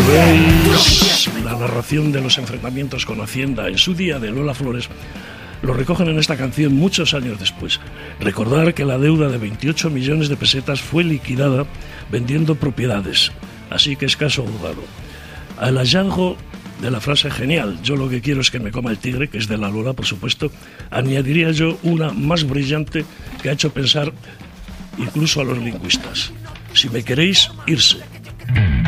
Pues la narración de los enfrentamientos con Hacienda en su día de Lola Flores lo recogen en esta canción muchos años después. Recordar que la deuda de 28 millones de pesetas fue liquidada vendiendo propiedades, así que es caso juzgado. Al hallazgo de la frase genial, yo lo que quiero es que me coma el tigre, que es de la Lola, por supuesto, añadiría yo una más brillante que ha hecho pensar incluso a los lingüistas. Si me queréis, irse.